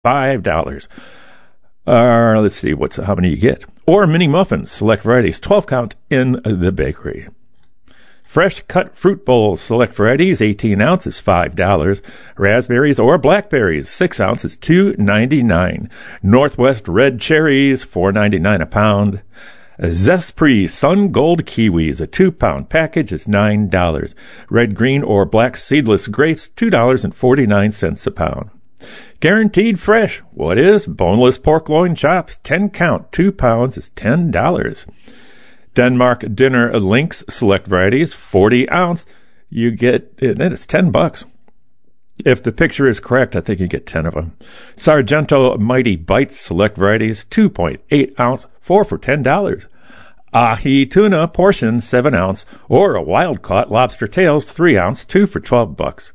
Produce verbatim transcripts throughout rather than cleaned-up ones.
five dollars. Uh, let's see, what's how many you get. Or mini muffins, select varieties, twelve count in the bakery. Fresh cut fruit bowls, select varieties, eighteen ounces, five dollars. Raspberries or blackberries, six ounces, two ninety-nine. Northwest red cherries, four ninety-nine a pound. Zespri Sun Gold kiwis, a two pound package is nine dollars. Red, green, or black seedless grapes, two dollars and forty-nine cents a pound. Guaranteed fresh. What is? Boneless pork loin chops, ten count, two pounds is ten dollars. Denmark Dinner Lynx select varieties, forty ounce. You get, and it's ten bucks. If the picture is correct, I think you get ten of them. Sargento Mighty Bites select varieties, two point eight ounce, four for ten dollars. Ahi tuna portion, seven ounce, or a wild caught lobster tails, three ounce, two for twelve bucks.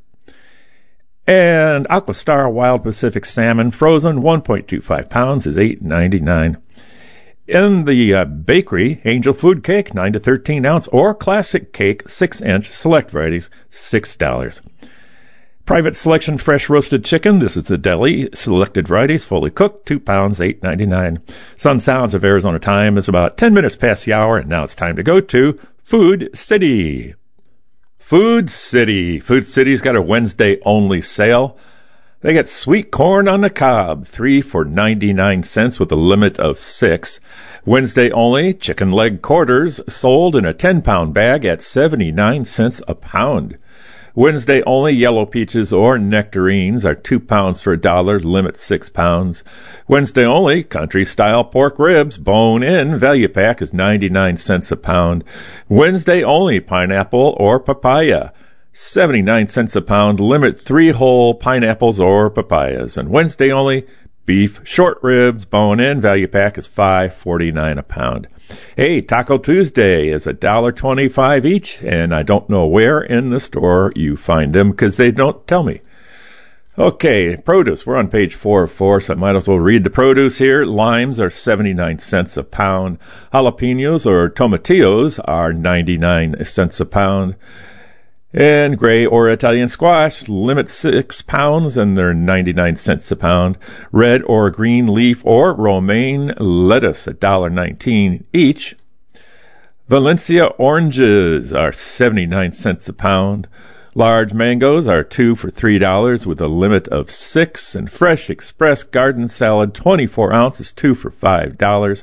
And Aquastar Wild Pacific Salmon frozen, one point two five pounds is eight ninety-nine. In the uh, bakery, Angel Food Cake, nine to thirteen ounce, or Classic Cake, six inch, select varieties, six dollars. Private Selection Fresh Roasted Chicken, this is the deli, selected varieties, fully cooked, two pounds, eight ninety-nine. Sun Sounds of Arizona time is about ten minutes past the hour, and now it's time to go to Food City. Food City. Food City's got a Wednesday-only sale. They got sweet corn on the cob, three for ninety-nine cents with a limit of six. Wednesday only, chicken leg quarters sold in a ten pound bag at seventy-nine cents a pound. Wednesday only, yellow peaches or nectarines are two pounds for a dollar, limit six pounds. Wednesday only, country-style pork ribs, bone-in, value pack is ninety-nine cents a pound. Wednesday only, pineapple or papaya, seventy-nine cents a pound, limit three whole pineapples or papayas. And Wednesday only, beef short ribs, bone-in, value pack is five forty-nine a pound. Hey, Taco Tuesday is one dollar twenty-five each, and I don't know where in the store you find them because they don't tell me. Okay, produce. We're on page four of four, so I might as well read the produce here. Limes are seventy-nine cents a pound. Jalapenos or tomatillos are ninety-nine cents a pound. And gray or Italian squash, limit six pounds, and they're ninety-nine cents a pound. Red or green leaf or romaine lettuce, one dollar nineteen each. Valencia oranges are seventy-nine cents a pound. Large mangoes are two for three dollars with a limit of six. And fresh express garden salad, twenty-four ounces, two for five dollars.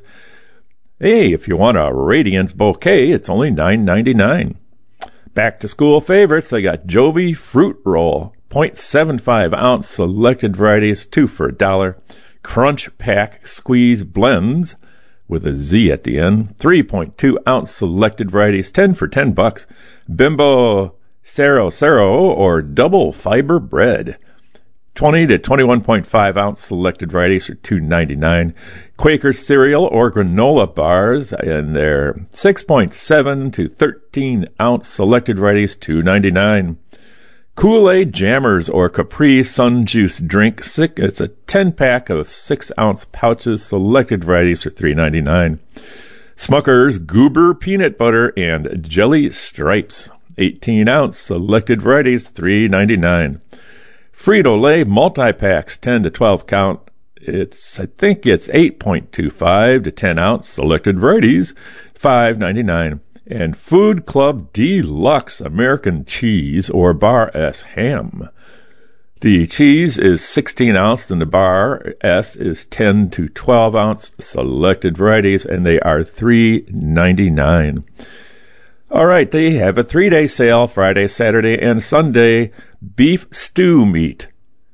Hey, if you want a Radiance bouquet, it's only nine ninety-nine. Back to school favorites, they got Jovi Fruit Roll, zero point seven five ounce selected varieties, two for a dollar. Crunch Pack Squeeze Blends with a Z at the end, three point two ounce selected varieties, ten for ten bucks. Bimbo Cero Cero or Double Fiber Bread, twenty to twenty-one point five ounce selected varieties are two ninety-nine. Quaker cereal or granola bars, and they're six point seven to thirteen ounce selected varieties, two ninety-nine. Kool-Aid Jammers or Capri Sun Juice drink, it's a ten pack of six ounce pouches, selected varieties are three ninety-nine. Smucker's Goober Peanut Butter and Jelly Stripes, eighteen ounce selected varieties, three ninety-nine. Frito-Lay multi-packs, ten to twelve count. It's, I think it's eight point two five to ten ounce selected varieties, five ninety-nine. And Food Club Deluxe American Cheese or Bar S ham. The cheese is sixteen ounce and the Bar S is ten to twelve ounce selected varieties, and they are three ninety-nine. All right, they have a three-day sale, Friday, Saturday, and Sunday. Beef stew meat.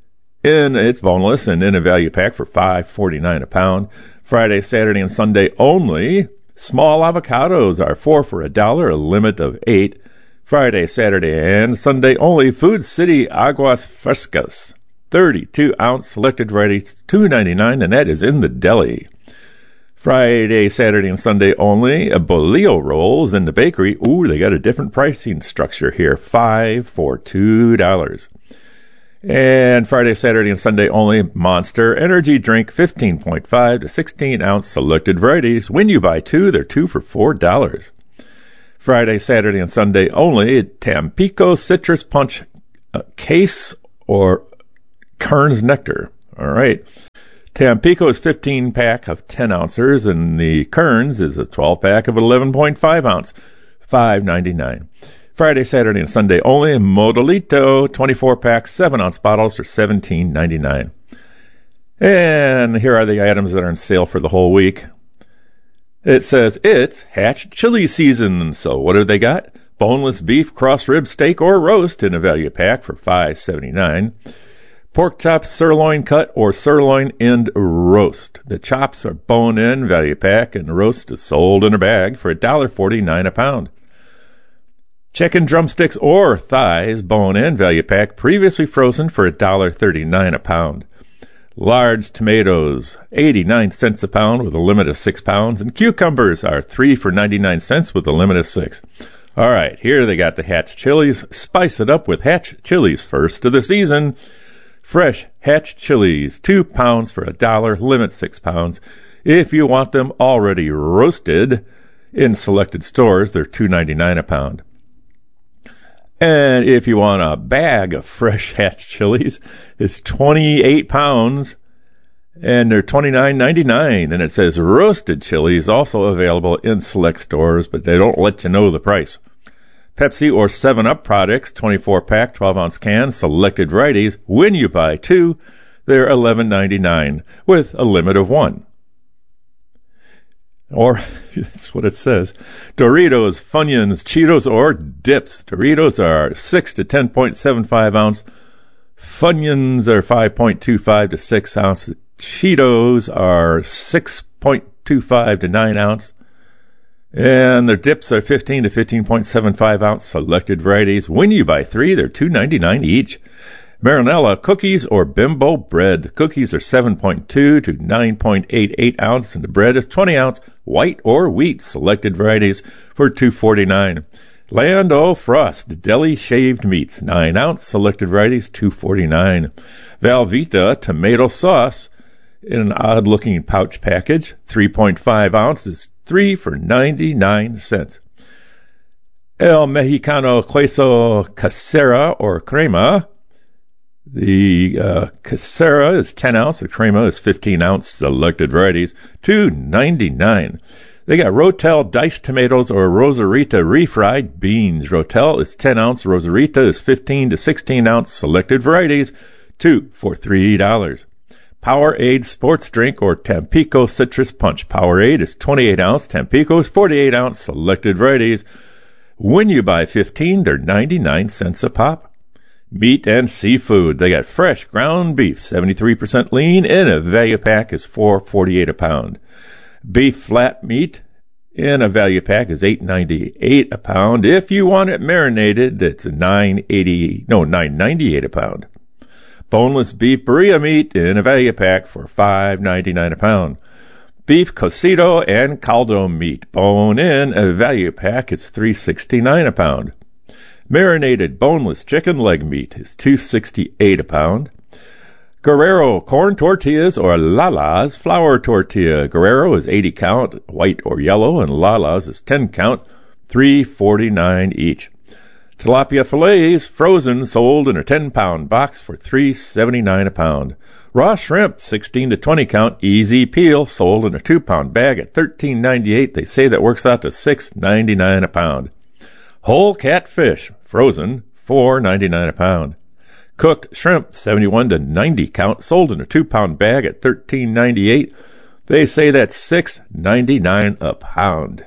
In it's boneless and in a value pack for five forty-nine a pound. Friday, Saturday, and Sunday only. Small avocados are four for a dollar, a limit of eight. Friday, Saturday, and Sunday only. Food City Aguas Frescas, thirty-two ounce selected varieties, two ninety-nine, and that is in the deli. Friday, Saturday, and Sunday only. A Bolillo rolls in the bakery. Ooh, they got a different pricing structure here. Five for two dollars. And Friday, Saturday, and Sunday only. Monster Energy Drink, fifteen point five to sixteen ounce selected varieties. When you buy two, they're two for four dollars. Friday, Saturday, and Sunday only. Tampico Citrus Punch uh, Case or Kern's Nectar. All right. Tampico's fifteen pack of ten ounces, and the Kern's is a twelve pack of eleven point five ounce, five ninety-nine. Friday, Saturday, and Sunday only. Modelito twenty-four pack seven ounce bottles for seventeen ninety-nine. And here are the items that are on sale for the whole week. It says it's Hatch chili season. So what have they got? Boneless beef, cross rib, steak, or roast in a value pack for five seventy-nine. Pork chops, sirloin cut, or sirloin end roast. The chops are bone-in value pack, and the roast is sold in a bag for one forty-nine a pound. Chicken drumsticks or thighs, bone-in value pack, previously frozen for one thirty-nine a pound. Large tomatoes, eighty-nine cents a pound with a limit of six pounds, and cucumbers are three for ninety-nine cents with a limit of six. All right, here they got the Hatch chilies. Spice it up with Hatch chilies, first of the season. Fresh Hatch chilies, two pounds for a dollar, limit six pounds. If you want them already roasted in selected stores, they're two ninety-nine a pound. And if you want a bag of fresh Hatch chilies, it's twenty-eight pounds, and they're twenty-nine ninety-nine. And it says roasted chilies also available in select stores, but they don't let you know the price. Pepsi or seven up products, twenty-four pack, twelve ounce cans, selected varieties. When you buy two, they're eleven ninety-nine with a limit of one. Or, that's what it says. Doritos, Funyuns, Cheetos, or dips. Doritos are six to ten point seven five ounce. Funyuns are five point two five to six ounce. Cheetos are six point two five to nine ounce. And their dips are fifteen to fifteen point seven five ounce selected varieties. When you buy three, they're two ninety-nine each. Marinella cookies or Bimbo bread. The cookies are seven point two to nine point eight eight ounce, and the bread is twenty ounce, white or wheat, selected varieties for two forty-nine. Land O'Frost deli shaved meats, nine ounce, selected varieties, two forty-nine. Velveeta tomato sauce in an odd looking pouch package, three point five ounces, three for ninety-nine cents. El Mexicano Queso Casera or Crema. The uh, Casera is ten ounce. The Crema is fifteen ounce. Selected varieties, two ninety-nine. They got Rotel diced tomatoes or Rosarita refried beans. Rotel is ten ounce. Rosarita is fifteen to sixteen ounce. Selected varieties, two for three dollars. Powerade sports drink or Tampico citrus punch. Powerade is twenty-eight ounce. Tampico is forty-eight ounce. Selected varieties. When you buy fifteen, they're ninety-nine cents a pop. Meat and seafood. They got fresh ground beef, seventy-three percent lean, in a value pack is four forty-eight a pound. Beef flat meat in a value pack is eight ninety-eight a pound. If you want it marinated, it's nine eighty, no, nine ninety-eight a pound. Boneless beef burrito meat in a value pack for five ninety-nine a pound. Beef cocido and caldo meat, bone in a value pack is three sixty-nine a pound. Marinated boneless chicken leg meat is two sixty-eight a pound. Guerrero corn tortillas or Lala's flour tortilla. Guerrero is eighty count, white or yellow, and Lala's is ten count, three forty-nine each. Tilapia fillets, frozen, sold in a ten pound box for three seventy-nine a pound. Raw shrimp, sixteen to twenty count, easy peel, sold in a two pound bag at thirteen ninety-eight. They say that works out to six ninety-nine a pound. Whole catfish, frozen, four ninety-nine a pound. Cooked shrimp, seventy-one to ninety count, sold in a two pound bag at thirteen ninety-eight. They say that's six ninety-nine a pound.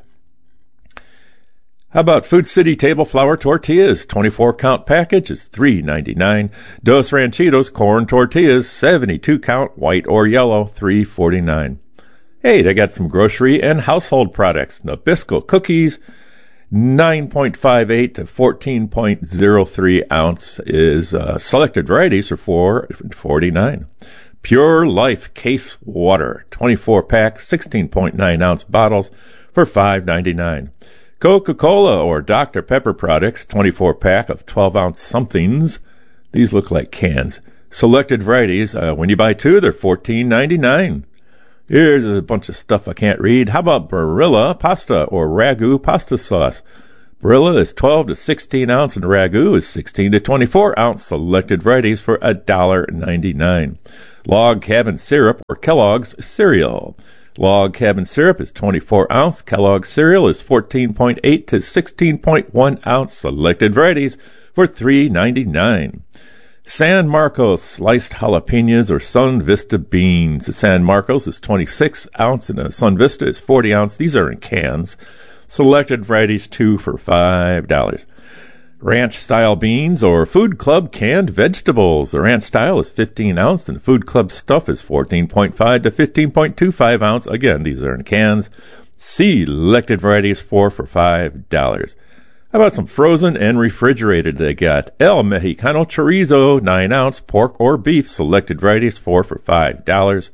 How about Food City table flour tortillas? twenty-four count package is three ninety-nine. Dos Ranchitos corn tortillas, seventy-two count, white or yellow, three forty-nine. Hey, they got some grocery and household products. Nabisco cookies, nine point five eight to fourteen point zero three ounce is uh, selected varieties for four forty-nine. Pure Life case water, twenty-four pack, sixteen point nine ounce bottles for five ninety-nine. Coca-Cola or Doctor Pepper products, twenty-four pack of twelve ounce somethings. These look like cans. Selected varieties, uh, when you buy two, they're fourteen ninety-nine. Here's a bunch of stuff I can't read. How about Barilla pasta or Ragu pasta sauce? Barilla is twelve to sixteen ounce, and Ragu is sixteen to twenty-four ounce. Selected varieties for one dollar ninety-nine. Log Cabin Syrup or Kellogg's Cereal. Log Cabin Syrup is twenty-four ounce. Kellogg's Cereal is fourteen point eight to sixteen point one ounce. Selected varieties for three ninety-nine. San Marcos Sliced Jalapenos or Sun Vista Beans. The San Marcos is twenty-six ounce and a Sun Vista is forty ounce. These are in cans. Selected varieties two for five dollars. Ranch Style Beans or Food Club Canned Vegetables. The Ranch Style is fifteen ounce and Food Club Stuff is fourteen point five to fifteen point two five ounce. Again, these are in cans. Selected varieties four for five dollars. How about some frozen and refrigerated? They got El Mexicano Chorizo, nine ounce, pork or beef. Selected varieties four for five dollars.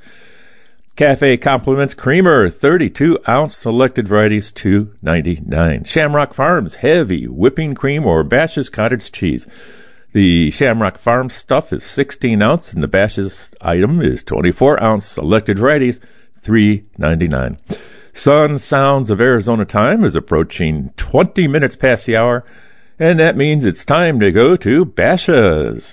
Cafe Compliments Creamer, thirty-two ounce. Selected varieties two ninety-nine. Shamrock Farms Heavy Whipping Cream or Bash's Cottage Cheese. The Shamrock Farms stuff is sixteen ounce and the Bash's item is twenty-four ounce. Selected varieties three ninety-nine. Sun Sounds of Arizona time is approaching twenty minutes past the hour, and that means it's time to go to Bashas'.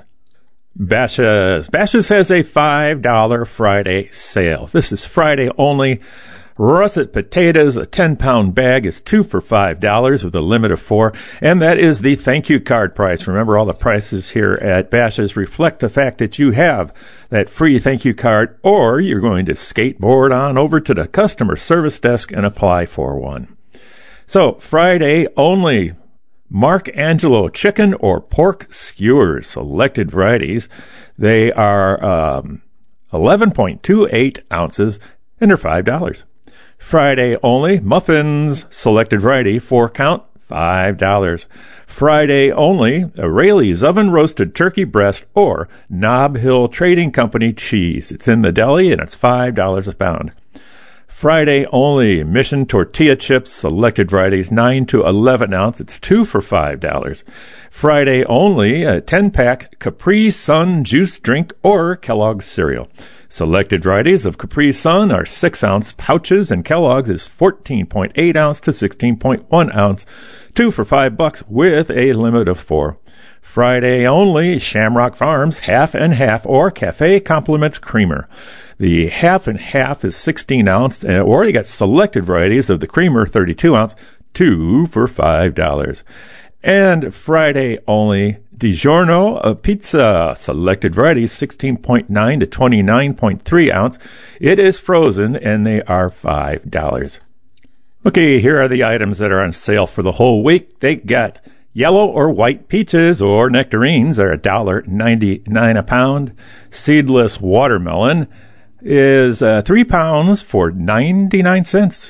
Bashas'. Bashas' has a five dollar Friday sale. This is Friday only. Russet potatoes, a ten pound bag, is two for five dollars with a limit of four, and that is the thank you card price. Remember, all the prices here at Bashas' reflect the fact that you have that free thank you card, or you're going to skateboard on over to the customer service desk and apply for one. So, Friday only. Mark Angelo chicken or pork skewers, selected varieties. They are um, eleven point two eight ounces and they're five dollars. Friday only muffins, selected variety, four count, five dollars. Friday only Raley's oven roasted turkey breast or Nob Hill Trading Company cheese. It's in the deli and it's five dollars a pound. Friday only Mission tortilla chips, selected varieties, nine to eleven ounce. It's two for five dollars. Friday only a ten pack Capri Sun juice drink or Kellogg's cereal. Selected varieties of Capri Sun are six ounce pouches and Kellogg's is fourteen point eight ounce to sixteen point one ounce. Two for five bucks with a limit of four. Friday only Shamrock Farms half and half or Cafe Compliments creamer. The half and half is sixteen ounce, or you got selected varieties of the creamer, thirty-two ounce, two for five dollars. And Friday only, DiGiorno pizza, selected varieties, sixteen point nine to twenty-nine point three ounce. It is frozen, and they are five dollars. Okay, here are the items that are on sale for the whole week. They got yellow or white peaches or nectarines are one dollar ninety-nine a pound. Seedless watermelon is uh, three pounds for ninety-nine cents.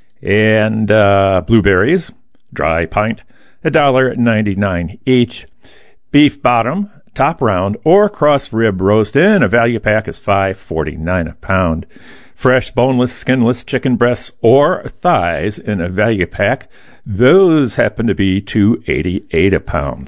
And uh, blueberries, dry pint, one dollar ninety-nine each. Beef bottom, top round, or cross rib roast in a value pack is five forty-nine a pound. Fresh, boneless, skinless chicken breasts or thighs in a value pack, those happen to be two eighty-eight a pound.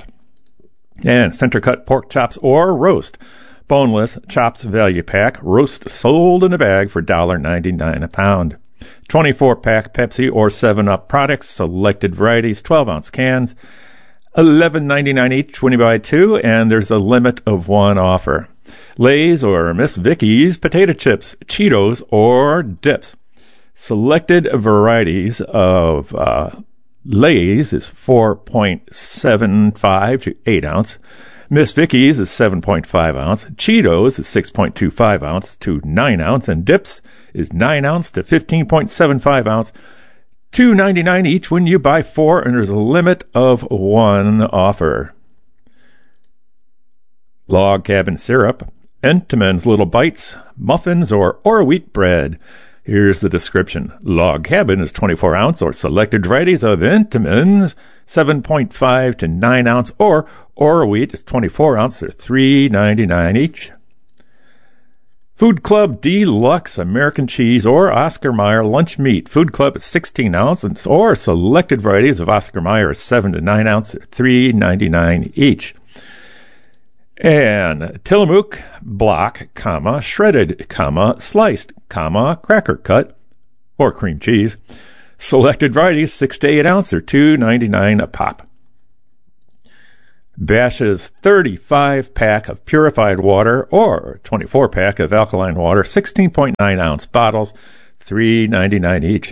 And center cut pork chops or roast, boneless chops value pack, roast sold in a bag for one dollar ninety-nine a pound. twenty-four pack Pepsi or seven up products, selected varieties, twelve ounce cans, eleven ninety-nine each when you buy two, and there's a limit of one offer. Lay's or Miss Vickie's potato chips, Cheetos, or dips. Selected varieties of uh, Lay's is four point seven five to eight ounce. Miss Vickie's is seven point five ounce. Cheetos is six point two five ounce to nine ounce. And dips is nine ounce to fifteen point seven five ounce. two ninety-nine each when you buy four, and there's a limit of one offer. Log Cabin Syrup, Entenmann's Little Bites, muffins, or or wheat bread. Here's the description. Log Cabin is twenty-four ounce or selected varieties of Entenmann's, seven point five to nine ounce, or or wheat is twenty-four ounce. They're three ninety-nine each. Food Club Deluxe American Cheese or Oscar Mayer Lunch Meat. Food Club is sixteen ounce, or selected varieties of Oscar Mayer is seven to nine ounce. They're three ninety-nine each. And Tillamook block, comma, shredded, comma, sliced, comma, cracker cut, or cream cheese. Selected varieties, six to eight ounce, are two ninety-nine a pop. Bash's thirty-five pack of purified water or twenty-four pack of alkaline water, sixteen point nine ounce bottles, three ninety-nine each.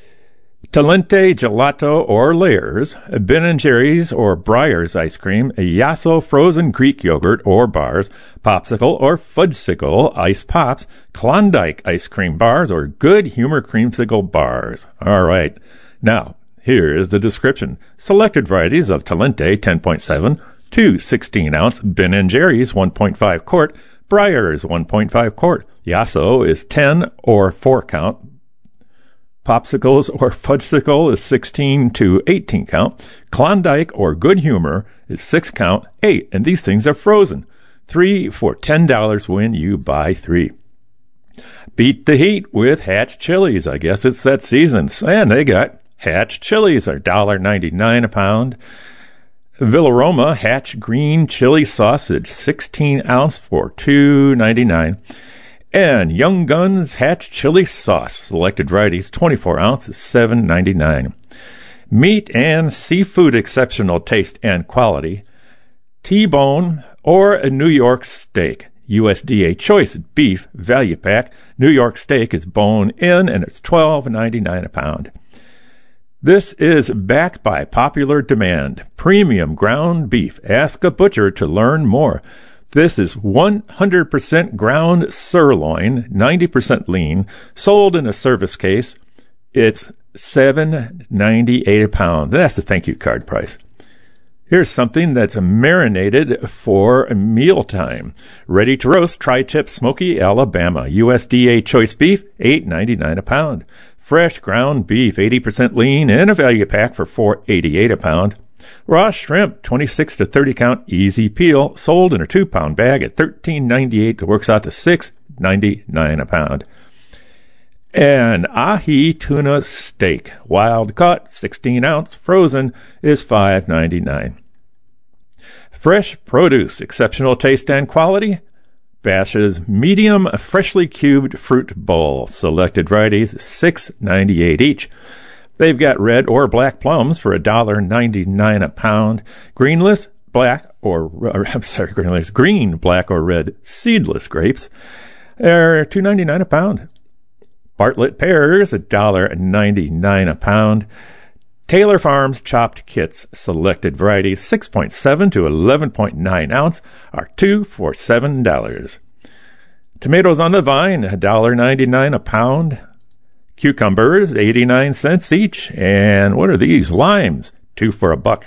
Talente Gelato or Layers, Ben and Jerry's or Breyers ice cream, Yasso frozen Greek yogurt or bars, Popsicle or Fudgesicle ice pops, Klondike ice cream bars, or Good Humor creamsicle bars. All right. Now, here is the description. Selected varieties of Talente ten point seven, two sixteen ounce, Ben and Jerry's one point five quart, Breyers one point five quart, Yasso is ten or four count, Popsicles or Fudgesicle is sixteen to eighteen count. Klondike or Good Humor is six count, eight, and these things are frozen. Three for ten dollars when you buy three. Beat the heat with Hatch chilies. I guess it's that season. And they got Hatch chilies are one dollar ninety-nine a pound. Villaroma Hatch green chili sausage, sixteen ounce for two ninety-nine. And Young Guns Hatch Chili Sauce, selected varieties, twenty-four ounces, seven ninety-nine. Meat and seafood exceptional taste and quality. T-bone or a New York steak. U S D A Choice Beef Value Pack. New York steak is bone in and it's twelve ninety-nine a pound. This is backed by popular demand. Premium ground beef. Ask a butcher to learn more. This is one hundred percent ground sirloin, ninety percent lean, sold in a service case. It's seven ninety-eight a pound. That's the thank you card price. Here's something that's marinated for mealtime. Ready to roast tri-tip smoky Alabama. U S D A choice beef, eight ninety-nine a pound. Fresh ground beef, eighty percent lean, in a value pack for four eighty-eight a pound. Raw shrimp, twenty-six to thirty count, easy peel, sold in a two pound bag at thirteen ninety-eight. It works out to six ninety-nine a pound. And ahi tuna steak, wild caught, sixteen ounce, frozen, is five ninety-nine. Fresh produce, exceptional taste and quality. Bash's medium freshly cubed fruit bowl, selected varieties, six ninety-eight each. They've got red or black plums for one dollar ninety-nine a pound. Greenless, black, or, or I'm sorry, greenless, green, black, or red seedless grapes are two ninety-nine a pound. Bartlett pears, one dollar ninety-nine a pound. Taylor Farms chopped kits, selected varieties, six point seven to eleven point nine ounce, are two for seven dollars. Tomatoes on the vine, one dollar ninety-nine a pound. Cucumbers, eighty-nine cents each. And what are these? Limes, two for a buck.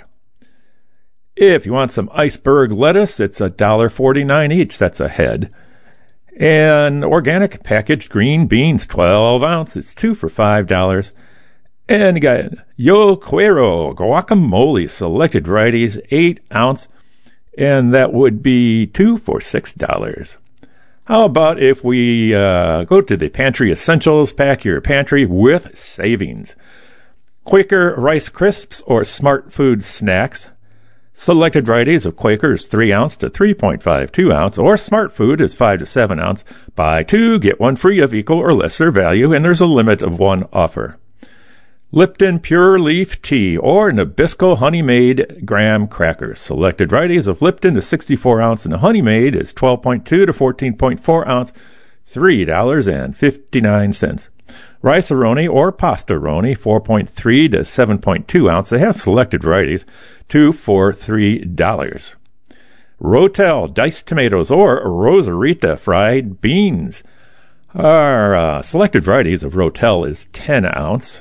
If you want some iceberg lettuce, it's one dollar forty-nine each. That's a head. And organic packaged green beans, twelve ounce. It's two for five dollars. And you got Yo Quiero guacamole, selected varieties, eight ounce. And that would be two for six dollars. How about if we uh, go to the Pantry Essentials, pack your pantry with savings. Quaker Rice Crisps or Smart Food Snacks. Selected varieties of Quaker is three ounce to three point five two ounce, or Smart Food is five to seven ounce. Buy two, get one free of equal or lesser value, and there's a limit of one offer. Lipton Pure Leaf Tea or Nabisco Honey Made Graham Crackers. Selected varieties of Lipton is sixty-four ounce and the Honey Made is twelve point two to fourteen point four ounce, three dollars and fifty-nine cents. Rice-A-Roni or Pasta-Roni, four point three to seven point two ounce. They have selected varieties, two for three dollars. Rotel Diced Tomatoes or Rosarita Fried Beans. Our uh, selected varieties of Rotel is ten ounce.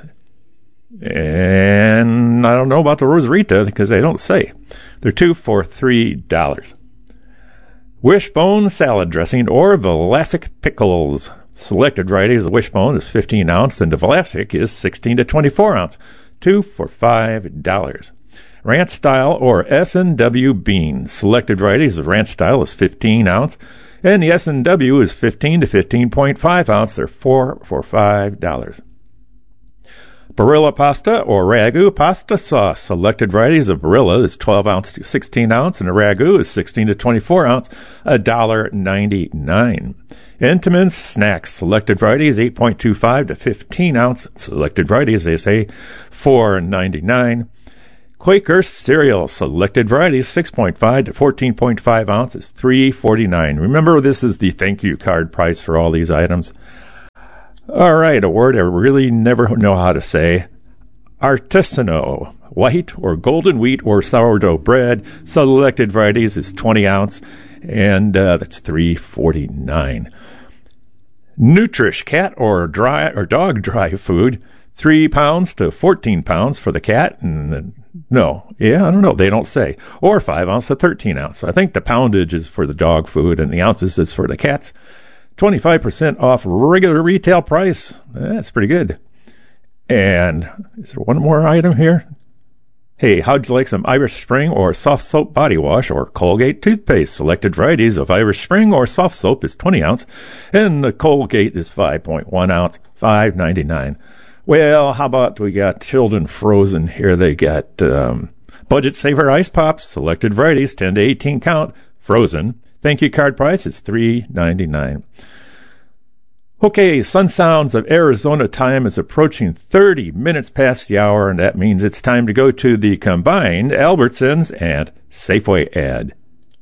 And I don't know about the Rosarita because they don't say. They're two for three dollars. Wishbone salad dressing or Vlasic pickles. Selected varieties of Wishbone is fifteen ounce and the Vlasic is sixteen to twenty-four ounce. Two for five dollars. Ranch style or S and W beans. Selected varieties of ranch style is fifteen ounce and the S and W is fifteen to fifteen point five ounce. They're four for five dollars. Barilla pasta or ragu pasta sauce. Selected varieties of Barilla is twelve ounce to sixteen ounce, and a ragu is sixteen to twenty-four ounce, one dollar ninety-nine. Entenmann's snacks. Selected varieties eight point two five to fifteen ounce. Selected varieties, they say, four ninety-nine. Quaker cereal. Selected varieties six point five to fourteen point five ounces, three forty-nine. Remember, this is the thank you card price for all these items. All right, a word I really never know how to say. Artisanal, white or golden wheat or sourdough bread. Selected varieties is twenty ounce, and uh, that's three forty-nine. Nutrish, cat or dry or dog dry food, three pounds to fourteen pounds for the cat, and no, yeah, I don't know, they don't say. Or five ounce to thirteen ounce. I think the poundage is for the dog food, and the ounces is for the cats. twenty-five percent off regular retail price. That's pretty good. And is there one more item here? Hey, how'd you like some Irish Spring or soft soap body wash or Colgate toothpaste? Selected varieties of Irish Spring or soft soap is twenty ounce, and the Colgate is five point one ounce, five ninety-nine. Well, how about we got children frozen here? They got um, Budget Saver Ice Pops. Selected varieties ten to eighteen count, frozen. Thank you card price is three ninety-nine. Okay, Sun Sounds of Arizona time is approaching thirty minutes past the hour, and that means it's time to go to the combined Albertsons and Safeway ad.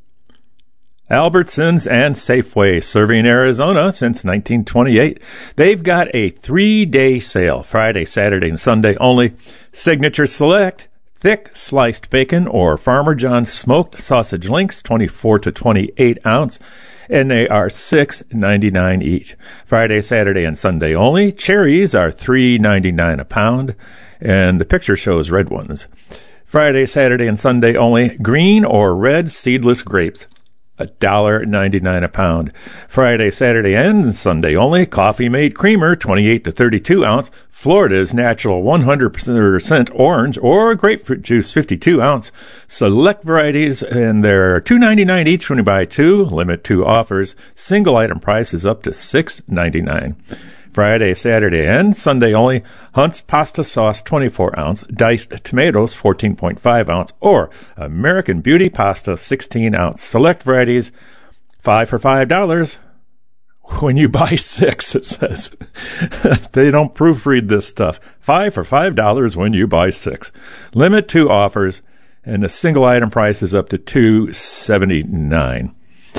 Albertsons and Safeway, serving Arizona since nineteen twenty-eight. They've got a three-day sale, Friday, Saturday, and Sunday only. Signature Select, thick sliced bacon or Farmer John's smoked sausage links, twenty-four to twenty-eight ounce, and they are six ninety-nine each. Friday, Saturday, and Sunday only. Cherries are three ninety-nine a pound, and the picture shows red ones. Friday, Saturday, and Sunday only. Green or red seedless grapes, one dollar ninety-nine a pound. Friday, Saturday, and Sunday only. Coffee Made Creamer, twenty-eight to thirty-two ounce. Florida's natural one hundred percent orange or grapefruit juice, fifty-two ounce. Select varieties, and they're two ninety-nine each when you buy two. Limit two offers. Single item price is up to six ninety-nine. Friday, Saturday, and Sunday only. Hunt's pasta sauce, twenty-four ounce. Diced tomatoes, fourteen point five ounce. Or American Beauty pasta, sixteen ounce. Select varieties, five for five dollars. When you buy six, it says. They don't proofread this stuff. Five for five dollars when you buy six. Limit two offers, and the single item price is up to two seventy-nine.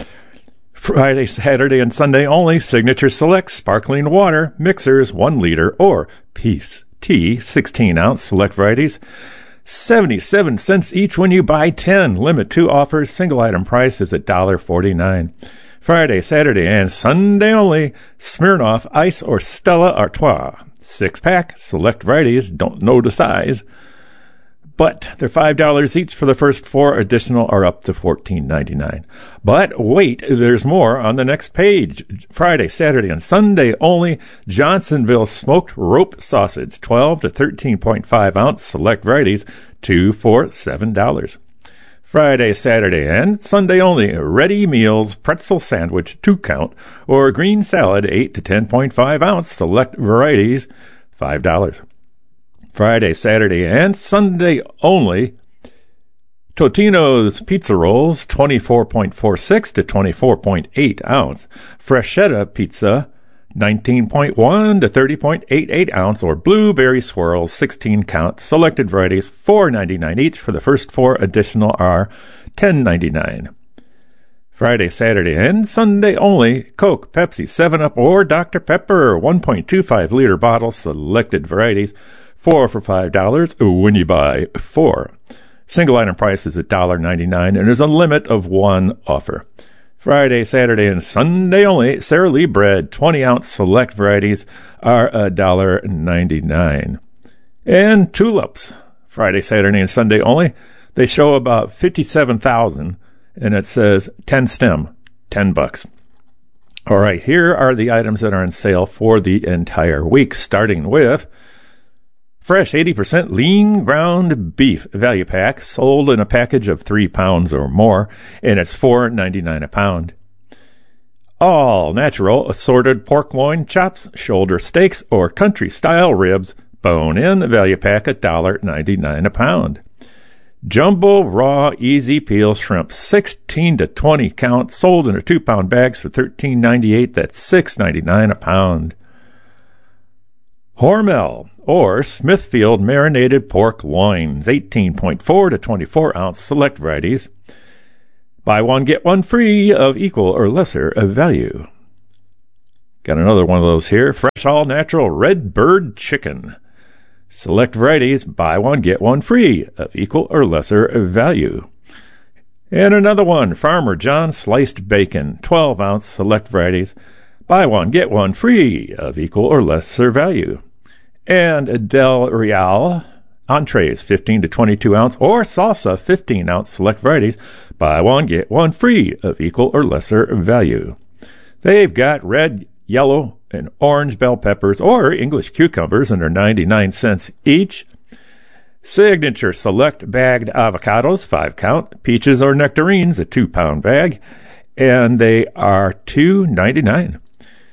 Friday, Saturday, and Sunday only. Signature Select sparkling water mixers, one liter, or Peace Tea, sixteen ounce. Select varieties, seventy-seven cents each when you buy ten. Limit two offers. Single item price is one dollar forty-nine. Friday, Saturday, and Sunday only. Smirnoff Ice or Stella Artois, six pack. Select varieties, don't know the size, but they're five dollars each for the first four. Additional are up to fourteen ninety-nine. But wait, there's more on the next page. Friday, Saturday, and Sunday only. Johnsonville smoked rope sausage, twelve to thirteen point five ounce. Select varieties, two for seven dollars. Friday, Saturday, and Sunday only. Ready Meals pretzel sandwich, two count, or green salad, eight to ten point five ounce. Select varieties, five dollars. Friday, Saturday, and Sunday only. Totino's pizza rolls, twenty-four point four six to twenty-four point eight ounce. Freshetta pizza, nineteen point one to thirty point eight eight ounce, or blueberry swirls, sixteen count. Selected varieties, four ninety-nine each for the first four. Additional are ten ninety-nine. Friday, Saturday, and Sunday only. Coke, Pepsi, seven up, or Doctor Pepper, one point two five liter bottle. Selected varieties, four for five dollars when you buy four. Single item price is one dollar ninety-nine, and there's a limit of one offer. Friday, Saturday, and Sunday only. Sara Lee bread, twenty ounce. Select varieties are one dollar ninety-nine. And tulips, Friday, Saturday, and Sunday only. They show about fifty-seven thousand, and it says ten stem, ten bucks. All right, here are the items that are on sale for the entire week, starting with fresh eighty percent lean ground beef value pack, sold in a package of three pounds or more, and it's four ninety-nine a pound. All natural assorted pork loin chops, shoulder steaks, or country style ribs, Bone in, value pack one dollar ninety-nine a pound. Jumbo raw easy peel shrimp, sixteen to twenty count, sold in a two pound bags for thirteen ninety-eight. That's six ninety-nine a pound. Hormel or Smithfield marinated pork loins, eighteen point four to twenty-four ounce, select varieties. Buy one, get one free of equal or lesser value. Got another one of those here. Fresh all natural red bird chicken. Select varieties, buy one, get one free of equal or lesser value. And another one, Farmer John sliced bacon, twelve ounce, select varieties. Buy one, get one free of equal or lesser value. And Del Real entrees, fifteen to twenty-two ounce, or salsa, fifteen ounce, select varieties. Buy one, get one free of equal or lesser value. They've got red, yellow, and orange bell peppers or English cucumbers under ninety-nine cents each. Signature select bagged avocados, five count. Peaches or nectarines, a two pound bag, and they are two ninety-nine.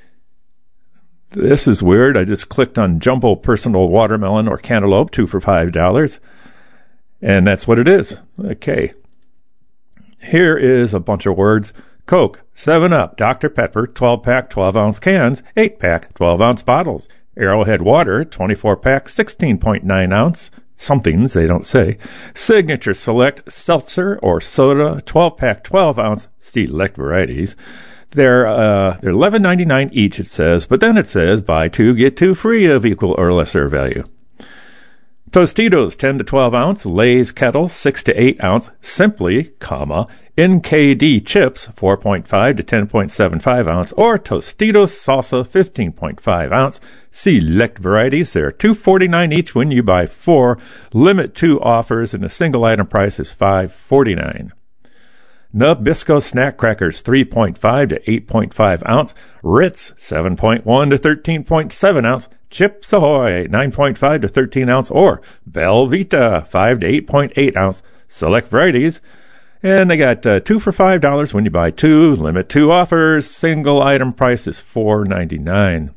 This is weird. I just clicked on jumbo personal watermelon or cantaloupe, two for five dollars. And that's what it is. Okay. Here is a bunch of words. Coke, seven up, Doctor Pepper, twelve pack, twelve ounce cans, eight pack, twelve ounce bottles. Arrowhead Water, twenty-four pack, sixteen point nine ounce. Somethings, they don't say. Signature Select Seltzer or Soda, twelve pack, twelve ounce, select varieties. They're uh, they're eleven ninety-nine each, it says, but then it says buy two, get two free of equal or lesser value. Tostitos, ten to twelve ounce, Lay's Kettle, six to eight ounce, Simply, comma, N K D chips, four point five to ten point seven five ounce, or Tostitos salsa, fifteen point five ounce. Select varieties. They're two forty-nine each when you buy four. Limit two offers, and a single item price is five forty-nine. Nabisco snack crackers, three point five to eight point five ounce. Ritz, seven point one to thirteen point seven ounce. Chips Ahoy, nine point five to thirteen ounce, or Belvita, five to eight point eight ounce. Select varieties. And they got uh, two for five dollars when you buy two. Limit two offers. Single item price is four ninety-nine.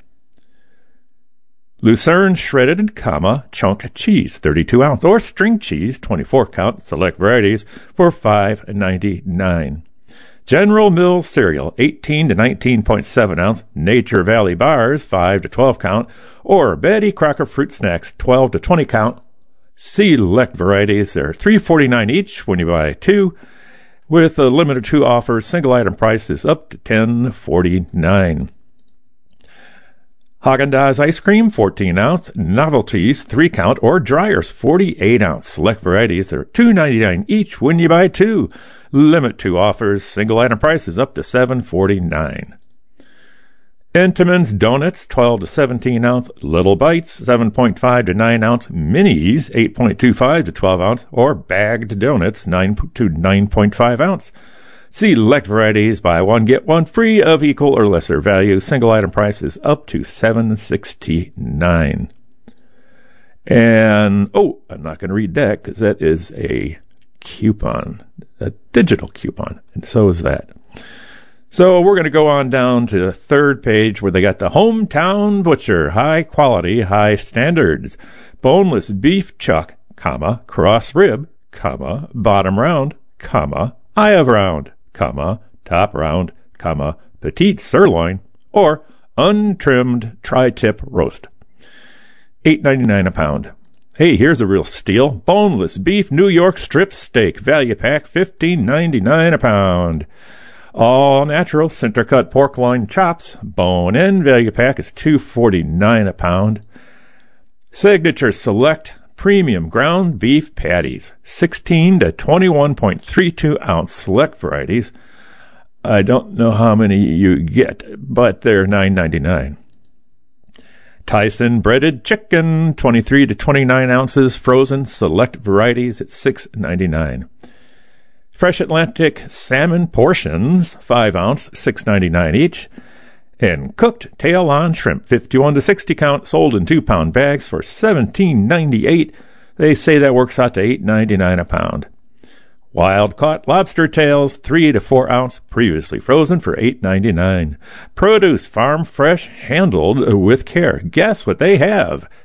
Lucerne shredded, comma, chunk cheese, thirty-two ounce, or string cheese, twenty-four count, select varieties, for five ninety-nine. General Mills cereal, eighteen to nineteen point seven ounce, Nature Valley bars, five to twelve count, or Betty Crocker fruit snacks, twelve to twenty count. Select varieties, they're three forty-nine each when you buy two. With a limit of two offers, single item price is up to ten forty-nine. Haagen-Dazs ice cream, fourteen ounce, Novelties, three count, or Dryers, forty-eight ounce. Select varieties, they're two ninety-nine each when you buy two. Limit two offers, single item price is up to seven forty-nine. Entenmann's Donuts, twelve to seventeen ounce, Little Bites, seven point five to nine ounce, Minis, eight point two five to twelve ounce, or Bagged Donuts, nine to nine point five ounce. Select varieties, buy one, get one free of equal or lesser value. Single item price is up to seven sixty-nine. And, oh, I'm not going to read that because that is a coupon, a digital coupon, and so is that. So we're going to go on down to the third page where they got the Hometown Butcher, high quality, high standards, boneless beef chuck, comma, cross rib, comma, bottom round, comma, eye of round, comma, top round, comma, petite sirloin, or untrimmed tri-tip roast. eight ninety-nine a pound. Hey, here's a real steal. Boneless beef New York strip steak, value pack, fifteen ninety-nine a pound. All natural center cut pork loin chops, bone in, value pack is two forty-nine a pound. Signature select premium ground beef patties, sixteen to twenty-one point three two ounce, select varieties. I don't know how many you get, but they're nine ninety-nine. Tyson breaded chicken, twenty-three to twenty-nine ounces, frozen, select varieties at six ninety-nine. Fresh Atlantic salmon portions, five ounce, six ninety-nine each. And cooked tail-on shrimp, fifty-one to sixty count, sold in two pound bags for seventeen ninety-eight. They say that works out to eight ninety-nine a pound. Wild caught lobster tails, three to four ounce, previously frozen for eight ninety-nine. Produce farm fresh, handled with care. Guess what they have?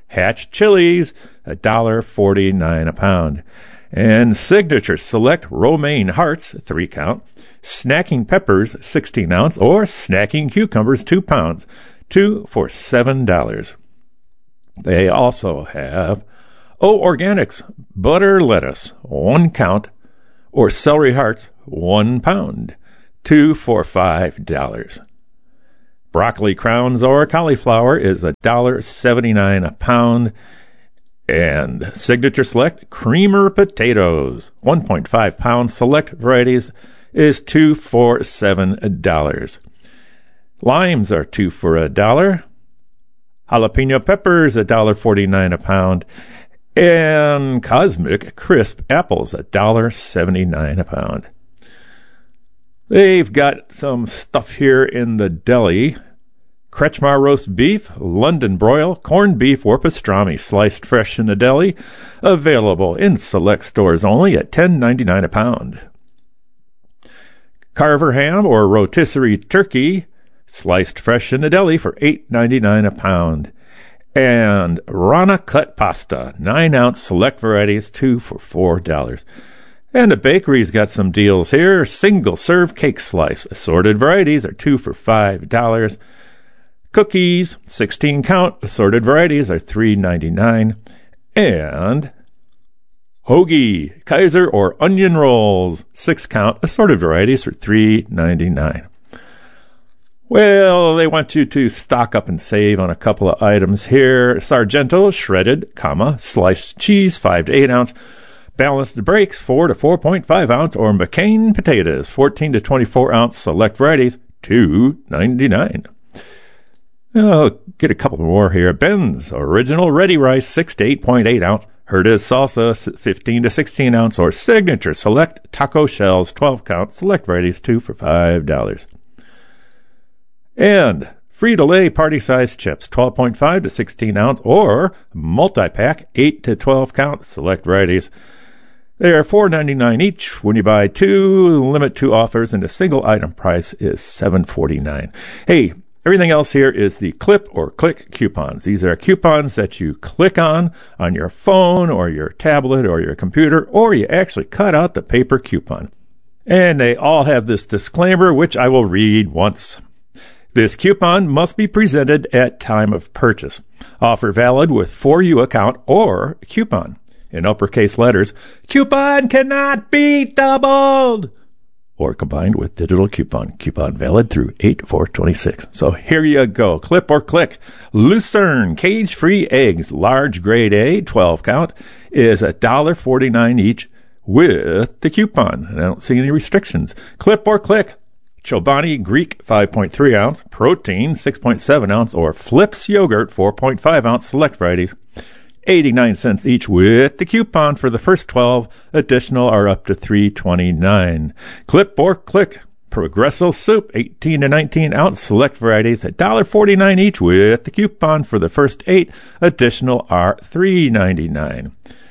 Hatch chilies, one dollar forty-nine a pound. And Signature Select Romaine Hearts, three count. Snacking peppers, sixteen ounce, or snacking cucumbers, two pounds, two for seven dollars. They also have O Organics butter lettuce, one count, or celery hearts, one pound, two for five dollars. Broccoli crowns or cauliflower is one dollar seventy-nine a pound. And Signature Select Creamer Potatoes, one point five pound select varieties, is two for seven dollars. Limes are two for a dollar. Jalapeno peppers, one dollar forty-nine a pound. And Cosmic Crisp apples, one dollar seventy-nine a pound. They've got some stuff here in the deli. Kretschmar roast beef, London broil, corned beef, or pastrami, sliced fresh in the deli. Available in select stores only at ten ninety-nine a pound. Carver ham or rotisserie turkey, sliced fresh in the deli for eight ninety-nine a pound. And Rana cut pasta, nine ounce select varieties, two for four dollars. And the bakery's got some deals here. Single serve cake slice, assorted varieties are two for five dollars. Cookies, sixteen count, assorted varieties are three ninety-nine. And hoagie, Kaiser or onion rolls, six count, assorted varieties are three ninety-nine. Well, they want you to stock up and save on a couple of items here. Sargento shredded, comma, sliced cheese, five to eight ounce. Balanced breaks, four to four point five ounce, or McCain potatoes, fourteen to twenty-four ounce, select varieties, two ninety-nine. I'll get a couple more here. Ben's Original Ready Rice, six to eight point eight ounce. Herdez Salsa, fifteen to sixteen ounce, or Signature Select Taco Shells, twelve count, select varieties, two for five dollars. And Frito-Lay Party Size Chips, twelve point five to sixteen ounce, or multi-pack, eight to twelve count, select varieties. They are four ninety-nine each when you buy two. Limit two offers, and the single item price is seven forty-nine. Hey, everything else here is the clip or click coupons. These are coupons that you click on on your phone or your tablet or your computer, or you actually cut out the paper coupon. And they all have this disclaimer, which I will read once. This coupon must be presented at time of purchase. Offer valid with for you account or coupon. In uppercase letters, coupon cannot be doubled or combined with digital coupon. Coupon valid through eight four twenty-six. So here you go. Clip or click. Lucerne cage-free eggs, large grade A, twelve count, is one dollar forty-nine each with the coupon. And I don't see any restrictions. Clip or click. Chobani Greek, five point three ounce, protein, six point seven ounce, or Flips yogurt, four point five ounce, select varieties, eighty-nine cents each with the coupon. For the first twelve, additional are up to three twenty-nine. Clip or click. Progresso soup, eighteen to nineteen ounce, select varieties, one dollar forty-nine each with the coupon. For the first eight, additional are three ninety-nine.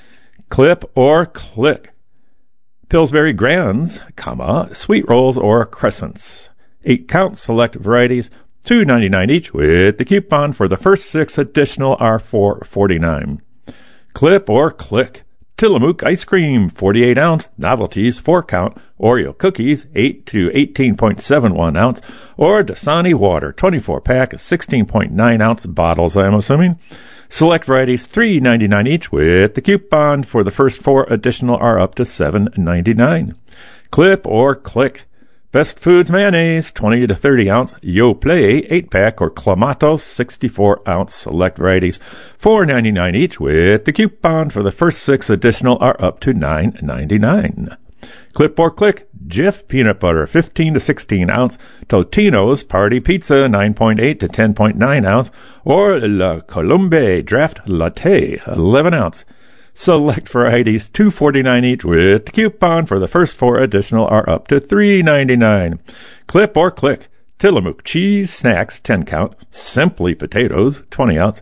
Clip or click. Pillsbury Grands, comma, sweet rolls or crescents, eight count, select varieties, two ninety-nine each with the coupon. For the first six, additional are four forty-nine. Clip or click. Tillamook ice cream, forty-eight ounce, novelties, four count, Oreo cookies, eight to eighteen point seven one ounce, or Dasani water, twenty-four pack, sixteen point nine ounce bottles, I'm assuming. Select varieties, three ninety-nine each with the coupon. For the first four, additional are up to seven ninety-nine. Clip or click. Best Foods mayonnaise, twenty to thirty ounce, Yoplait, eight pack, or Clamato, sixty-four ounce, select varieties, four ninety-nine each with the coupon. For the first six, additional are up to nine ninety-nine. Clip or click. Jif peanut butter, fifteen to sixteen ounce, Totino's Party Pizza, nine point eight to ten point nine ounce, or La Colombe Draft Latte, eleven ounce. Select varieties, two forty-nine each with the coupon. For the first four, additional are up to three ninety-nine. Clip or click. Tillamook cheese snacks, ten count, Simply potatoes, twenty ounce,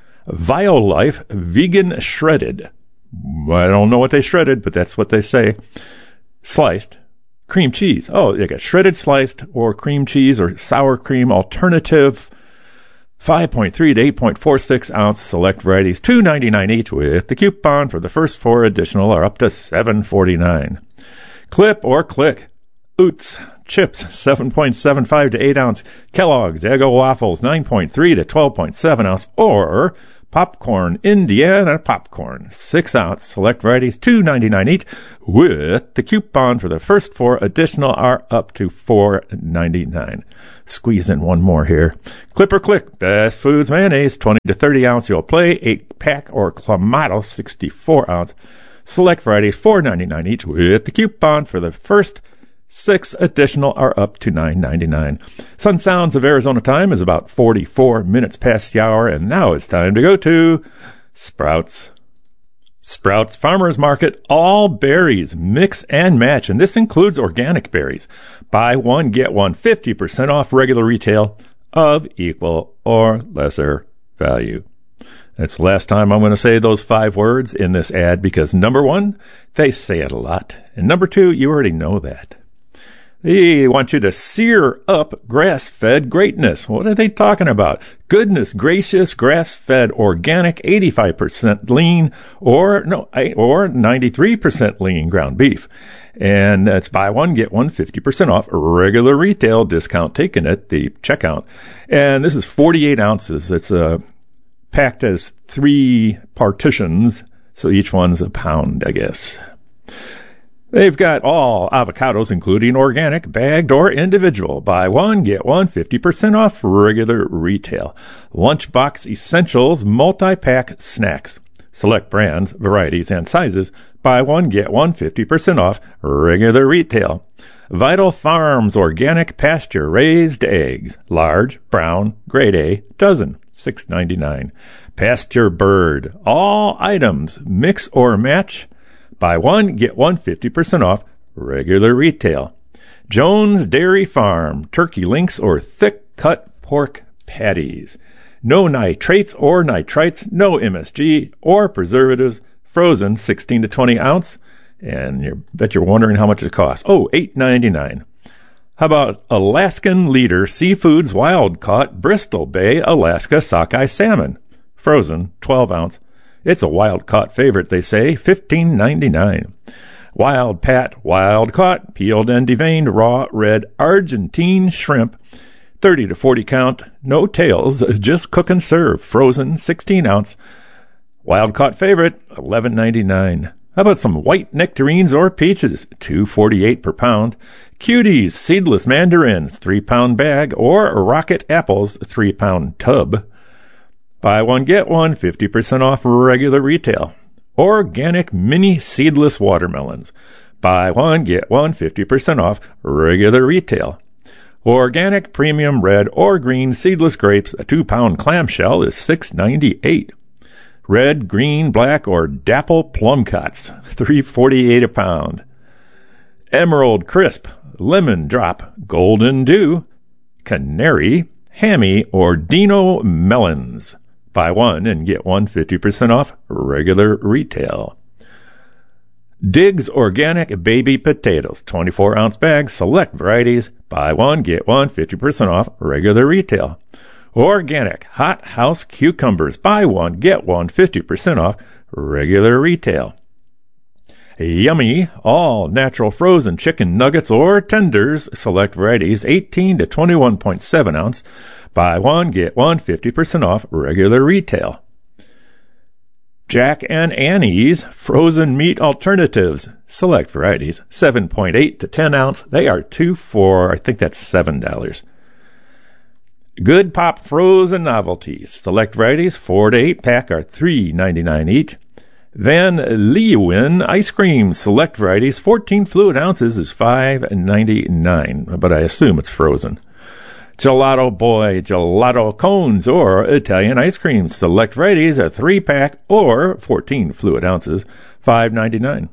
Violife vegan shredded. I don't know what they shredded, but that's what they say. Sliced cream cheese. Oh, they got shredded, sliced, or cream cheese or sour cream alternative. five point three to eight point four six ounce select varieties, two ninety-nine each, with the coupon for the first four additional are up to seven forty-nine. Clip or Click Oots chips, seven point seven five to eight ounce. Kellogg's Eggo waffles, nine point three to twelve point seven ounce. Or Popcorn Indiana popcorn, six ounce select varieties, two ninety-nine each, with the coupon for the first four additional are up to four ninety-nine. Squeeze in one more here. Clip or Click Best Foods mayonnaise, twenty to thirty ounce. You'll play eight pack or Clamato, sixty-four ounce. Select varieties, four ninety-nine each, with the coupon for the first six additional are up to nine ninety-nine. Sun Sounds of Arizona time is about forty-four minutes past the hour, and now it's time to go to Sprouts. Sprouts Farmers Market, all berries, mix and match, and this includes organic berries. Buy one, get one, fifty percent off regular retail of equal or lesser value. That's the last time I'm going to say those five words in this ad because, number one, they say it a lot, and number two, you already know that. They want you to sear up grass-fed greatness. What are they talking about? Goodness gracious, grass-fed organic, eighty-five percent lean, or no, or ninety-three percent lean ground beef. And it's buy one, get one, fifty percent off, regular retail discount taken at the checkout. And this is forty-eight ounces. It's uh, packed as three partitions, so each one's a pound, I guess. They've got all avocados, including organic, bagged, or individual. Buy one, get one, fifty percent off regular retail. Lunchbox Essentials multi-pack snacks. Select brands, varieties, and sizes. Buy one, get one, fifty percent off regular retail. Vital Farms organic pasture-raised eggs. Large, brown, grade A, dozen, six ninety-nine. Pasture Bird, all items, mix or match. Buy one, get one, fifty percent off regular retail. Jones Dairy Farm, turkey links or thick-cut pork patties. No nitrates or nitrites, no M S G or preservatives, frozen sixteen to twenty ounce. And you bet you're wondering how much it costs. Oh, eight ninety-nine. How about Alaskan Leader Seafoods Wild Caught Bristol Bay, Alaska sockeye salmon, frozen twelve ounce. It's a wild-caught favorite, they say, fifteen ninety-nine. Wild Pat, wild-caught, peeled and deveined, raw, red, Argentine shrimp, thirty to forty count, no tails, just cook and serve, frozen, sixteen ounce. Wild-caught favorite, eleven ninety-nine. How about some white nectarines or peaches, two forty-eight per pound. Cuties, seedless mandarins, three pound bag, or rocket apples, three pound tub. Buy one, get one, fifty percent off regular retail. Organic mini seedless watermelons. Buy one, get one, fifty percent off regular retail. Organic premium red or green seedless grapes, a two pound clamshell is six ninety-eight. Red, green, black, or dapple plum cuts, three forty-eight a pound. Emerald Crisp, Lemon Drop, Golden Dew, Canary, Hammy, or Dino melons. Buy one and get one fifty percent off regular retail. Diggs Organic Baby Potatoes, twenty-four ounce bags, select varieties. Buy one, get one fifty percent off regular retail. Organic Hot House Cucumbers, buy one, get one fifty percent off regular retail. Yummy all natural frozen chicken nuggets or tenders, select varieties, eighteen to twenty-one point seven ounce. Buy one, get one fifty percent off regular retail. Jack and Annie's frozen meat alternatives, select varieties, seven point eight to ten ounce. They are two for, I think that's seven dollars. Good Pop frozen novelties, select varieties, four to eight pack are three ninety-nine each. Van Leeuwen ice cream, select varieties, fourteen fluid ounces is five ninety-nine, but I assume it's frozen. Gelato Boy gelato cones or Italian ice cream, select varieties, a three pack or fourteen fluid ounces, five ninety-nine.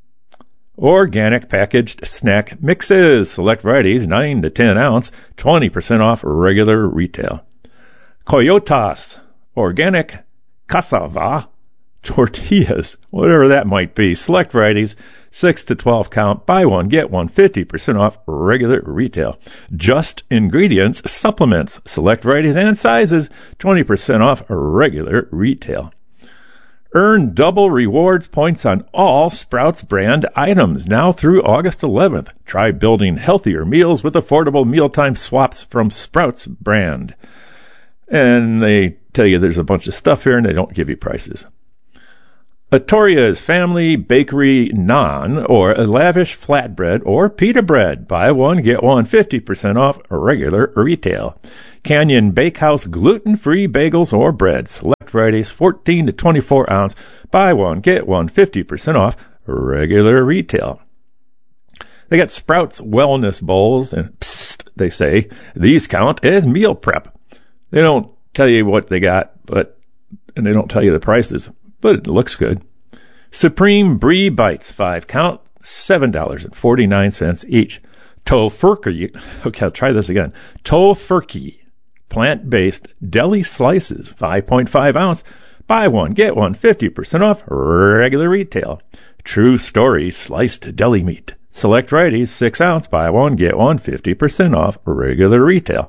Organic packaged snack mixes, select varieties, nine to ten ounce, twenty percent off regular retail. Coyotas organic cassava tortillas, whatever that might be, select varieties, six to twelve count, buy one, get one, fifty percent off regular retail. Just Ingredients supplements, select varieties and sizes, twenty percent off regular retail. Earn double rewards points on all Sprouts brand items now through August eleventh. Try building healthier meals with affordable mealtime swaps from Sprouts brand. And they tell you there's a bunch of stuff here and they don't give you prices. Atoria's Family Bakery Naan, or a lavish flatbread or pita bread. Buy one, get one, fifty percent off regular retail. Canyon Bakehouse gluten-free bagels or bread. Select varieties, fourteen to twenty-four ounce. Buy one, get one, fifty percent off regular retail. They got Sprouts Wellness Bowls, and psst, they say, these count as meal prep. They don't tell you what they got, but and they don't tell you the prices, but it looks good. Supreme Brie Bites, five count, seven dollars and forty-nine cents each. Tofurkey, okay, I'll try this again. Tofurkey, plant-based deli slices, five point five ounce. Buy one, get one, fifty percent off regular retail. True Story sliced deli meat. Select varieties, six ounce. Buy one, get one, fifty percent off regular retail.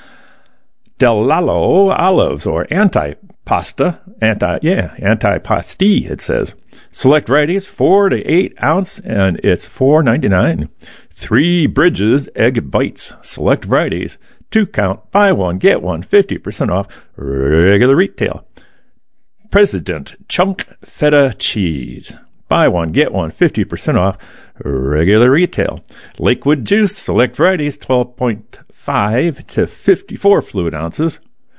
Delalo olives, or anti-pasta, anti, yeah, anti-pasti, it says. Select varieties, four to eight ounce, and it's four ninety-nine. Three Bridges egg bites. Select varieties, two count, buy one, get one, fifty percent off regular retail. President Chunk Feta Cheese. Buy one, get one, fifty percent off regular retail. Lakewood Juice, select varieties, twelve point five to fifty-four fluid ounces.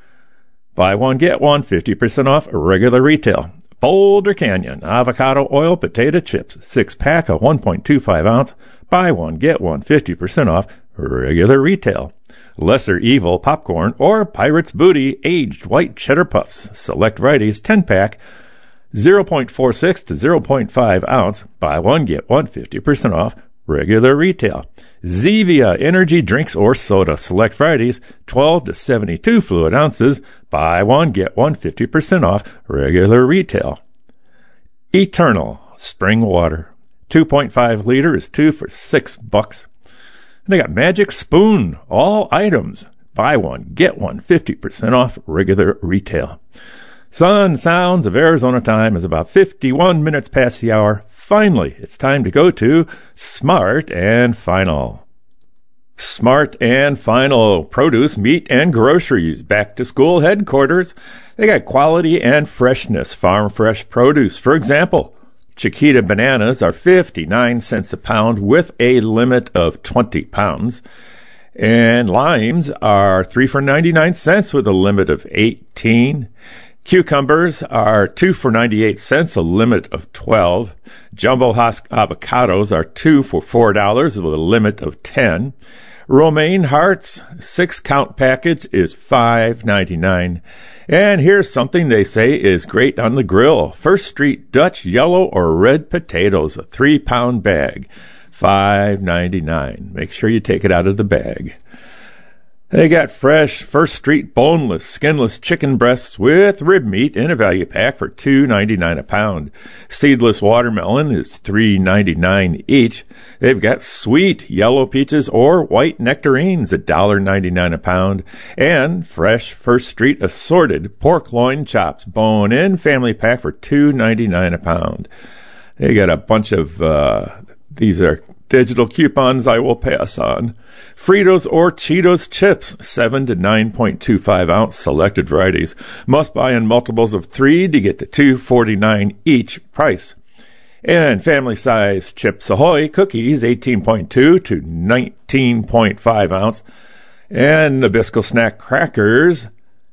Buy one, get one, fifty percent off regular retail. Boulder Canyon avocado oil potato chips, six pack of one point two five ounce. Buy one, get one, fifty percent off regular retail. Lesser Evil popcorn or Pirate's Booty aged white cheddar puffs. Select varieties, ten pack, zero point four six to zero point five ounce. Buy one, get one, fifty percent off regular retail. Zevia energy drinks or soda. Select varieties, twelve to seventy-two fluid ounces. Buy one, get one, fifty percent off regular retail. Eternal spring water. two point five liter is two for six bucks. And they got Magic Spoon, all items. Buy one, get one, fifty percent off regular retail. Sun Sounds of Arizona time is about fifty-one minutes past the hour. Finally, it's time to go to Smart and Final. Smart and Final produce, meat, and groceries. Back to school headquarters. They got quality and freshness. Farm fresh produce. For example, Chiquita bananas are fifty-nine cents a pound with a limit of twenty pounds. And limes are three for ninety-nine cents with a limit of eighteen. Cucumbers are two for ninety-eight cents, a limit of twelve. Jumbo husk avocados are two for four dollars with a limit of ten. Romaine hearts, six count package is five ninety-nine. And here's something they say is great on the grill. First Street Dutch yellow or red potatoes, a three pound bag, five ninety-nine. Make sure you take it out of the bag. They got fresh First Street boneless, skinless chicken breasts with rib meat in a value pack for two ninety-nine a pound. Seedless watermelon is three ninety-nine each. They've got sweet yellow peaches or white nectarines, one ninety-nine a pound. And fresh First Street assorted pork loin chops, bone-in family pack for two ninety-nine a pound. They got a bunch of, uh, these are digital coupons I will pass on. Fritos or Cheetos chips, seven to nine point two five ounce selected varieties. Must buy in multiples of three to get to two forty-nine each price. And family size Chips Ahoy cookies, eighteen point two to nineteen point five ounce. And Nabisco snack crackers,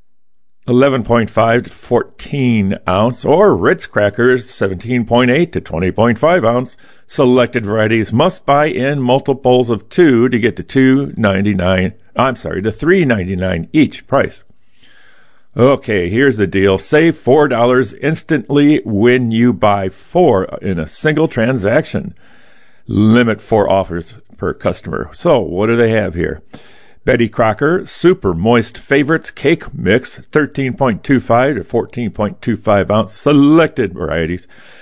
eleven point five to fourteen ounce, or Ritz crackers, seventeen point eight to twenty point five ounce. Selected varieties must buy in multiples of two to get to two ninety-nine. I'm sorry, to three ninety-nine each price. Okay, here's the deal. Save four dollars instantly when you buy four in a single transaction. Limit four offers per customer. So what do they have here? Betty Crocker Super Moist Favorites Cake Mix, thirteen point two five to fourteen point two five ounce selected varieties.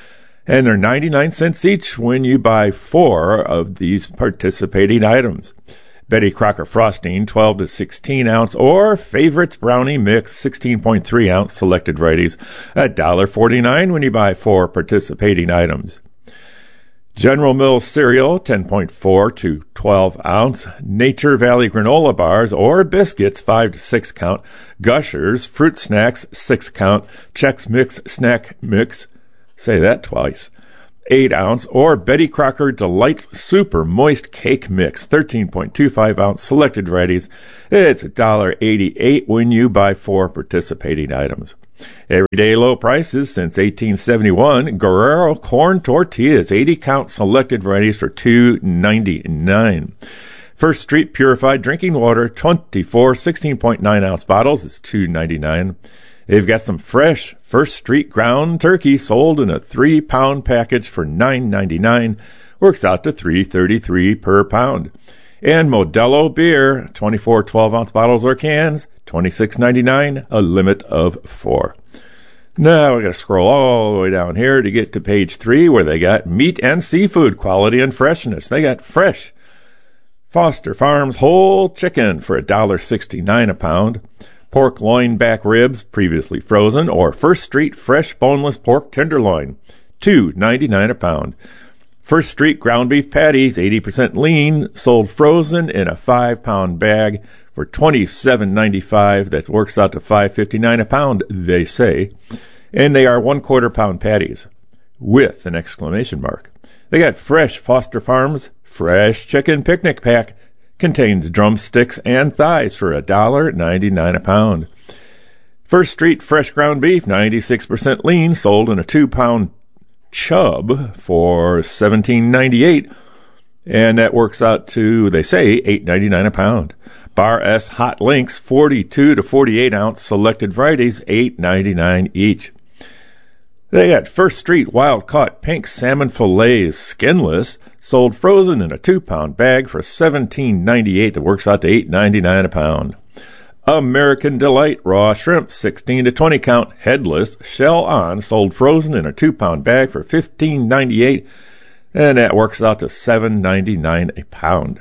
And they're ninety-nine cents each when you buy four of these participating items. Betty Crocker Frosting, twelve to sixteen ounce, or Favorites Brownie Mix, sixteen point three ounce selected varieties, one dollar forty-nine when you buy four participating items. General Mills cereal, ten point four to twelve ounce, Nature Valley granola bars or biscuits, five to six count, Gushers fruit snacks, six count, Chex Mix snack mix, say that twice, eight ounce, or Betty Crocker Delights Super Moist Cake Mix, thirteen point two five ounce, selected varieties. It's one dollar eighty-eight when you buy four participating items. Everyday low prices since eighteen seventy-one. Guerrero corn tortillas, eighty count, selected varieties for two ninety-nine. First Street purified drinking water, twenty-four sixteen point nine ounce bottles is two ninety-nine. They've got some fresh First Street ground turkey sold in a three pound package for nine ninety-nine. Works out to three thirty-three per pound. And Modelo beer, twenty-four twelve ounce bottles or cans, twenty-six ninety-nine, a limit of four. Now we got to scroll all the way down here to get to page three, where they got meat and seafood quality and freshness. They got fresh Foster Farms whole chicken for one dollar sixty-nine a pound. Pork loin back ribs, previously frozen, or First Street fresh boneless pork tenderloin, two ninety-nine a pound. First Street ground beef patties, eighty percent lean, sold frozen in a five pound bag for twenty-seven ninety-five. That works out to five fifty-nine a pound, they say. And they are one quarter pound patties with an exclamation mark. They got fresh Foster Farms fresh chicken picnic pack. Contains drumsticks and thighs for one dollar ninety-nine a pound. First Street fresh ground beef, ninety-six percent lean, sold in a two pound chub for seventeen ninety-eight, and that works out to, they say, eight ninety-nine a pound. Bar S hot links, forty-two to forty-eight ounce, selected varieties, eight ninety-nine each. They got First Street wild-caught pink salmon fillets, skinless, sold frozen in a two pound bag for seventeen ninety-eight. That works out to eight ninety-nine a pound. American Delight raw shrimp, sixteen to twenty count, headless, shell on, sold frozen in a two pound bag for fifteen ninety-eight, and that works out to seven ninety-nine a pound.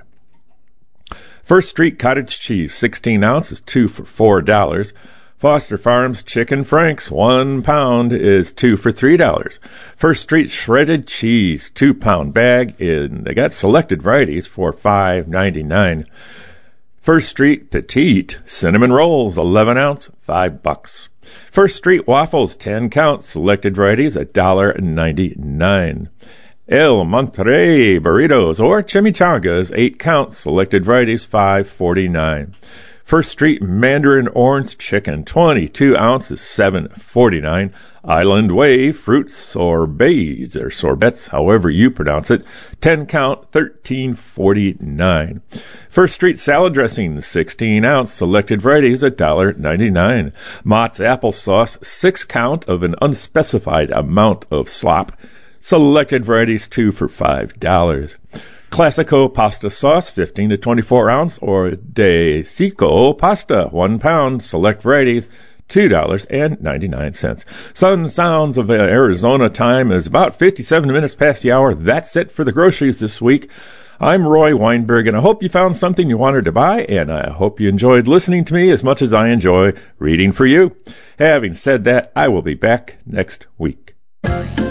First Street cottage cheese, sixteen ounces, two for four dollars. Foster Farms Chicken Franks, one pound is two for three dollars. First Street shredded cheese, two pound bag, and they got selected varieties for five ninety-nine. First Street Petite cinnamon rolls, eleven ounce, five bucks. First Street waffles, ten count, selected varieties, one dollar ninety-nine. El Monterey burritos or chimichangas, eight count, selected varieties, five forty-nine. First Street Mandarin Orange Chicken, twenty-two ounces, seven forty-nine. Island Way Fruit Sorbets, or Sorbets, however you pronounce it, ten count, thirteen forty-nine. First Street Salad Dressing, sixteen ounce, selected varieties, one dollar ninety-nine. Mott's Applesauce, six count of an unspecified amount of slop, selected varieties, two for five dollars. Classico pasta sauce, fifteen to twenty-four ounce, or De Sico pasta, one pound, select varieties, two dollars and ninety-nine cents. Sun Sounds of Arizona time is about fifty-seven minutes past the hour. That's it for the groceries this week. I'm Roy Weinberg, and I hope you found something you wanted to buy, and I hope you enjoyed listening to me as much as I enjoy reading for you. Having said that, I will be back next week.